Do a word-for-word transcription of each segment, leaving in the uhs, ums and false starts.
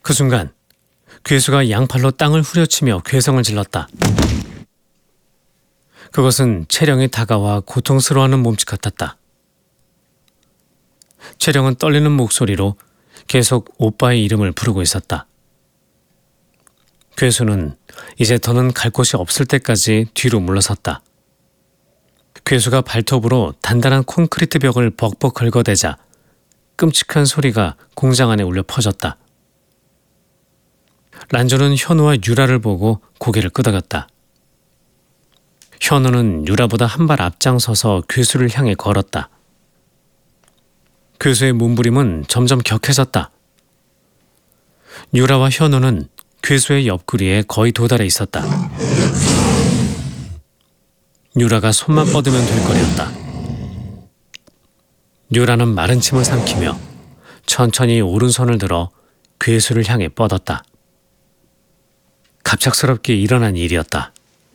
그 순간 괴수가 양팔로 땅을 후려치며 괴성을 질렀다. 그것은 채령이 다가와 고통스러워하는 몸짓 같았다. 채령은 떨리는 목소리로 계속 오빠의 이름을 부르고 있었다. 괴수는 이제 더는 갈 곳이 없을 때까지 뒤로 물러섰다. 괴수가 발톱으로 단단한 콘크리트 벽을 벅벅 긁어대자 끔찍한 소리가 공장 안에 울려 퍼졌다. 란조는 현우와 유라를 보고 고개를 끄덕였다. 현우는 유라보다 한 발 앞장서서 괴수를 향해 걸었다. 괴수의 몸부림은 점점 격해졌다. 유라와 현우는 괴수의 옆구리에 거의 도달해 있었다. 유라가 손만 뻗으면 될 거리였다. 유라는 마른 침을 삼키며 천천히 오른손을 들어 괴수를 향해 뻗었다. 갑작스럽게 일어난 일이었다.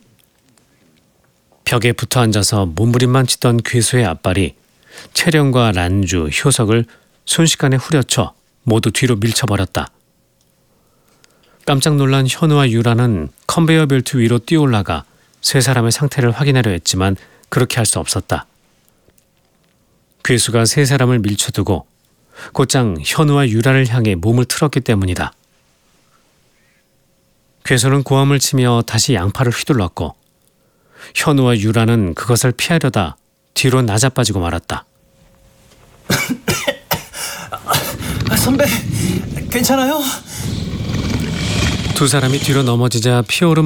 벽에 붙어 앉아서 몸부림만 치던 괴수의 앞발이 채령과 란주, 효석을 순식간에 후려쳐 모두 뒤로 밀쳐버렸다. 깜짝 놀란 현우와 유라는 컨베이어 벨트 위로 뛰어올라가 세 사람의 상태를 확인하려 했지만 그렇게 할 수 없었다. 괴수가 세 사람을 밀쳐두고 곧장 현우와 유라를 향해 몸을 틀었기 때문이다. 괴수는 고함을 치며 다시 양팔을 휘둘렀고 현우와 유라는 그것을 피하려다 뒤로 나자빠지고 말았다. 선배, 괜찮아요? 두 사람이 뒤로 넘어지자 피오른